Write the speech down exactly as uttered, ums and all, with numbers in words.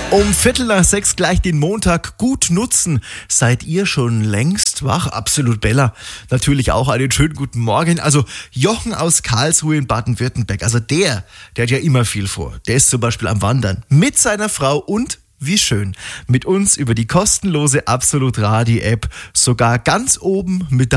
Um Viertel nach sechs gleich den Montag gut nutzen. Seid ihr schon längst wach? Absolut Bella. Natürlich auch einen schönen guten Morgen. Also Jochen aus Karlsruhe in Baden-Württemberg. Also der, der hat ja immer viel vor. Der ist zum Beispiel am Wandern mit seiner Frau und wie schön, mit uns über die kostenlose Absolut Radio App sogar ganz oben mit